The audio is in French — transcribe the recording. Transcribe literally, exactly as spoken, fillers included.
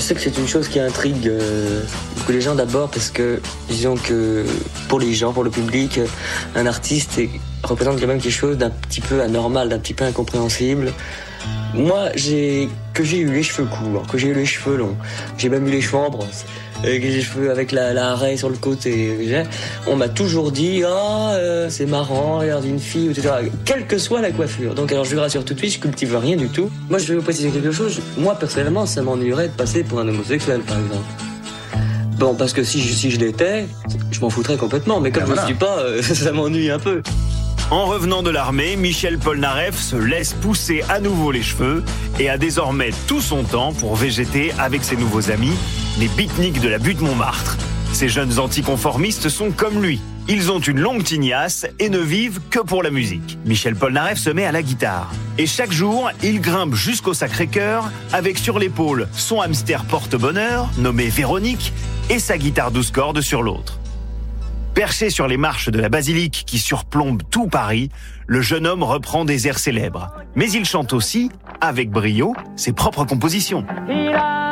sais que c'est une chose qui intrigue euh, beaucoup les gens, d'abord parce que, disons que pour les gens, pour le public, un artiste est, représente quand même quelque chose d'un petit peu anormal, d'un petit peu incompréhensible. Moi, j'ai, que j'ai eu les cheveux courts, que j'ai eu les cheveux longs, j'ai même eu les cheveux en brosse, et que j'ai les cheveux avec la, la raie sur le côté. On m'a toujours dit, ah, oh, euh, c'est marrant, regarde une fille, et cetera. Quelle que soit la coiffure. Donc, alors, je vous rassure tout de suite, je cultive rien du tout. Moi, je vais vous préciser quelque chose. Moi, personnellement, ça m'ennuierait de passer pour un homosexuel, par exemple. Bon, parce que si je, si je l'étais, je m'en foutrais complètement. Mais comme ben je ne voilà. suis pas, euh, ça m'ennuie un peu. En revenant de l'armée, Michel Polnareff se laisse pousser à nouveau les cheveux et a désormais tout son temps pour végéter avec ses nouveaux amis, les beatniks de la butte Montmartre. Ces jeunes anticonformistes sont comme lui. Ils ont une longue tignasse et ne vivent que pour la musique. Michel Polnareff se met à la guitare. Et chaque jour, il grimpe jusqu'au Sacré-Cœur avec sur l'épaule son hamster porte-bonheur, nommé Véronique, et sa guitare douze cordes sur l'autre. Perché sur les marches de la basilique qui surplombe tout Paris, le jeune homme reprend des airs célèbres. Mais il chante aussi, avec brio, ses propres compositions.